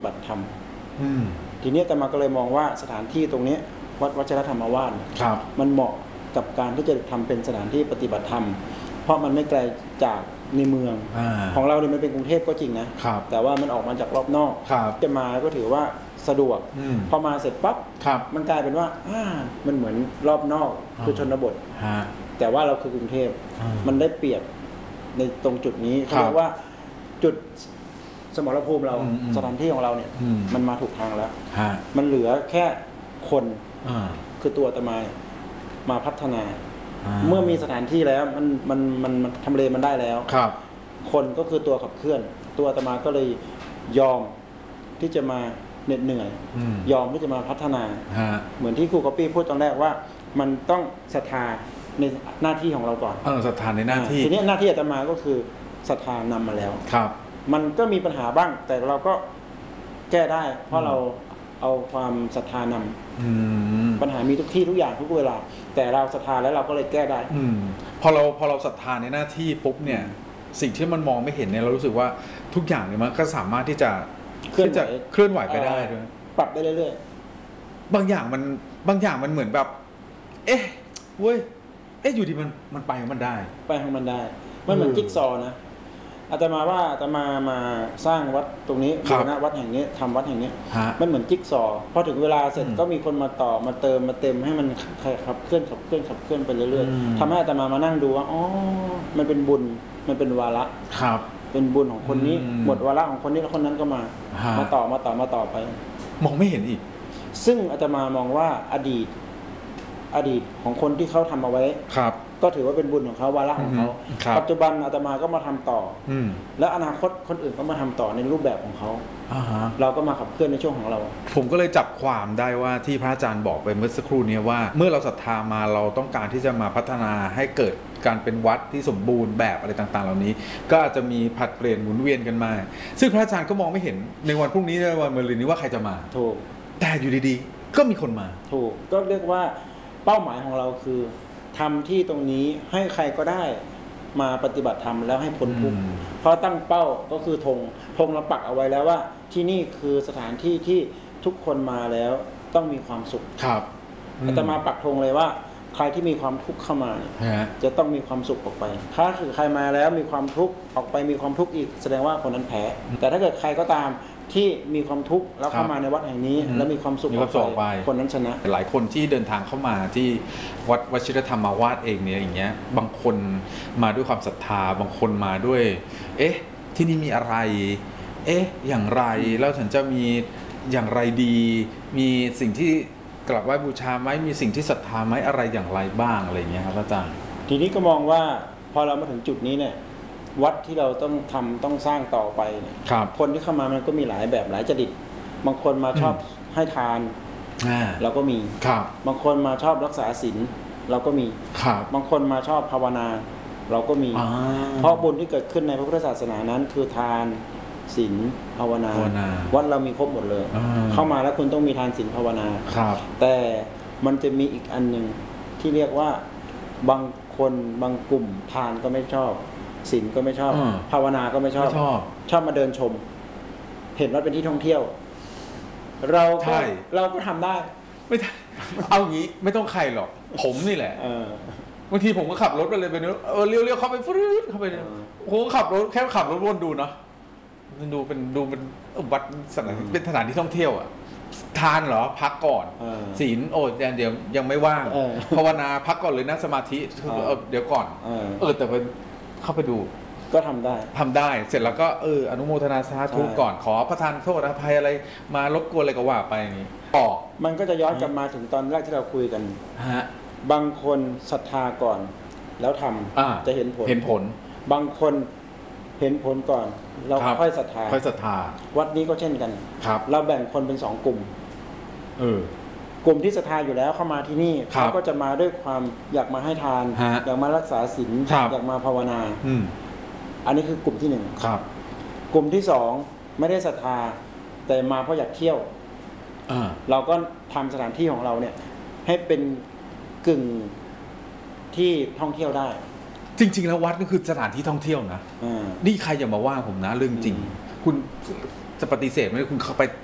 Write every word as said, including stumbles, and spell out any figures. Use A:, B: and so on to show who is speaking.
A: บัตรธรรมทีนี้แต่มาก็เลยมองว่าสถานที่ตรงนี้วัดวชิรธรรมวาสมันเหมาะกับการที่จะทำเป็นสถานที่ปฏิบัติธรรมเพราะมันไม่ไกลจากในเมืองของเราเนี่ยมันเป็นกรุงเทพก็จริงนะแต่ว่ามันออกมาจากรอบนอกจะมาก็ถือว่าสะดวกพอมาเสร็จปั๊บมันกลายเป็นว่ามันเหมือนรอบนอกคือชนบทแต่ว่าเราคือกรุงเทพมันได้เปรียบในตรงจุดนี้เขาเรียกว่าจุดสมรภูมิเราสถานที่ของเราเนี่ยมันมาถูกทางแล้วมันเหลือแค่คนคือตัวอาตมามาพัฒนาเมื่อมีสถานที่แล้วมันมันมันทำเลมันได้แล้วคนก็คือตัวขับเคลื่อนตัวอาตมาก็เลยยอมที่จะมาเหน็ดเหนื่อยยอมที่จะมาพัฒนาเหมือนที่ครูก๊อปปี้พูดตอนแรกว่ามันต้องศรัทธาในหน้าที่ของเราก่อน
B: เออศรัทธาในหน้าที่
A: ทีนี้หน้าที่อาตมาก็คือศรัทธานำมาแล้วครับมันก็มีปัญหาบ้างแต่เราก็แก้ได้เพราะเราเอาความศรัทธานำปัญหามีทุกที่ทุกอย่างทุกเวลาแต่เราศรัทธาแล้วเราก็เลยแก้ได้
B: อพอเราพอเราศรัทธาในหน้าที่ปุ๊บเนี่ยสิ่งที่มันมองไม่เห็นเนี่ยเรารู้สึกว่าทุกอย่างเนี่ยมันก็สามารถที่จะที่จะเคลื่อนไหวไปได้ด้วย
A: ปรับได้เรื่อย
B: ๆบางอย่างมันบางอย่างมันเหมือนแบบเอ๊ะเว้ยเอ๊ะอยู่ดีมันมันไปของมันได้
A: ไปของมันได้มันเหมือนจิ๊กซอนะอาตมาว่าอาตมามาสร้างวัดตรงนี้บูรณะวัดแห่งนี้ทำวัดแห่งนี้มันเหมือนจิ๊กซอพอถึงเวลาเสร็จก็มีคนมาต่อมาเติมมาเต็มให้มันขับเคลื่อนขับเคลื่อนขับเคลื่อนไปเรื่อยๆทำให้อาตมามานั่งดูว่าอ๋อมันเป็นบุญมันเป็นวาระ
B: ครับ
A: เป็นบุญของคนนี้หมดวาระของคนนี้แล้วคนนั้นก็มามาต่อมาต่อมาต่อไป
B: มองไม่เห็นอีก
A: ซึ่งอาตมามองว่าอดีตอดีตของคนที่เขาทำเอาไว้
B: ครับ
A: ก็ถือว่าเป็นบุญของเขาวาระของเขาปัจจุบันอาตมาก็มาทำต่อแล้วอนาคตคนอื่นก็มาทำต่อในรูปแบบของเขาเราก็มาขับเคลื่อนในช่วงของเรา
B: ผมก็เลยจับความได้ว่าที่พระอาจารย์บอกไปเมื่อสักครู่นี้ว่าเมื่อเราศรัทธามาเราต้องการที่จะมาพัฒนาให้เกิดการเป็นวัดที่สมบูรณ์แบบอะไรต่างๆเหล่านี้ก็อาจจะมีผัดเปลี่ยนหมุนเวียนกันมาซึ่งพระอาจารย์ก็มองไม่เห็นในวันพรุ่งนี้ในวันมะรืนนี้ว่าใครจะมา
A: ถูก
B: แต่อยู่ดีๆก็มีคนมา
A: ถูกก็เรียกว่าเป้าหมายของเราคือทำที่ตรงนี้ให้ใครก็ได้มาปฏิบัติธรรมแล้วให้พ้นทุกข์เพราะตั้งเป้าก็คือธงธงเราปักเอาไว้แล้วว่าที่นี่คือสถานที่ที่ทุกคนมาแล้วต้องมีความสุข
B: ครับ
A: อาตมาปักธงเลยว่าใครที่มีความทุกข์เข้ามาจะต้องมีความสุขออกไปถ้าคือใครมาแล้วมีความทุกข์ออกไปมีความทุกข์อีกแสดงว่าคนนั้นแพ้แต่ถ้าเกิดใครก็ตามที่มีความทุกข์แล้วเข้ามาในวัดแห่งนี้แล้วมีความสุขออกไปคนนั้นชนะ
B: หลายคนที่เดินทางเข้ามาที่วัดวชิรธรรมวาสเองเนี่ยอย่างเงี้ยบางคนมาด้วยความศรัทธาบางคนมาด้วยเอ๊ะที่นี่มีอะไรเอ๊ะอย่างไรแล้วฉันจะมีอย่างไรดีมีสิ่งที่กราบไหว้บูชาไหมมีสิ่งที่ศรัทธาไหมอะไรอย่างไรบ้างอะไรเงี้ยครับอาจารย์
A: ทีนี้ก็มองว่าพอเรามาถึงจุดนี้เนี่ยวัดที่เราต้องทำต้องสร้างต่อไปเนี่ยคนที่เข้ามามันก็มีหลายแบบหลายจริตบางคนมาชอบให้ทานเราก็มีบางคนมาชอบรักษาศีลเราก็มีบางคนมาชอบภาวนาเราก็มีเพราะบุญที่เกิดขึ้นในพระพุทธศาสนานั้นคือทานศีลภาวนาวัดเรามีครบหมดเลยเข้ามาแล้วคุณต้องมีทานศีลภาวนาแต่มันจะมีอีกอันหนึ่งที่เรียกว่าบางคนบางกลุ่มทานก็ไม่ชอบศีลก็ไม่ชอบภาวนาก็ไม่ชอบชอบมาเดินชมเห็นว่าเป็นที่ท่องเที่ยวเราก็เราก็ทำได้
B: ไม่เอางี้ไม่ต้องใครหรอกผมนี่แหละบางทีผมก็ขับรถไปเลยไปเนื้อเออเลี้ยวๆเข้าไปฟรึ๊ดเข้าไปเนี่ยผมก็ขับรถแค่ขับรถวนดูเนาะดูเป็นดูเป็นวัดสถานเป็นสถานที่ท่องเที่ยวอ่ะทานเหรอพักก่อนศีลโอ้เดี๋ยวยังไม่ว่างภาวนาพักก่อนเลยนั่งสมาธิเดี๋ยวก่อนเออแต่เป็นเข้าไปดู
A: ก็ทำได้
B: ทำได้เสร็จแล้วก็เอออนุโมทนาสาธุก่อนขอประทานโทษอภัยอะไรมารบกวนอะไรก็ว่าไปอย่างนี้
A: ต่อมันก็จะย้อนกลับมาถึงตอนแรกที่เราคุยกันฮะบางคนศรัทธาก่อนแล้วทำจะเห็นผล
B: เห็นผล
A: บางคนเห็นผลก่อนเราค่อยศรัทธา
B: ค่อยศรัทธา
A: วัดนี้ก็เช่นกัน
B: ครับ
A: เราแบ่งคนเป็นสองกลุ่ม
B: เอ
A: อกลุ่มที่ศรัทธาอยู่แล้วเข้ามาที่นี่เขาก็จะมาด้วยความอยากมาให้ทานอยากมารักษาศีลอยากมาภาวนาอันนี้คือกลุ่มที่หนึ่ง
B: ครับ
A: กลุ่มที่สองไม่ได้ศรัทธาแต่มาเพราะอยากเที่ยวเราก็ทำสถานที่ของเราเนี่ยให้เป็นกึ่งที่ท่องเที่ยวได้
B: จริงๆแล้ววัดก็คือสถานที่ท่องเที่ยวนะนี่ใครอย่ามาว่าผมนะเรื่องจริงคุณจะปฏิเสธไหมคุณเข้าไป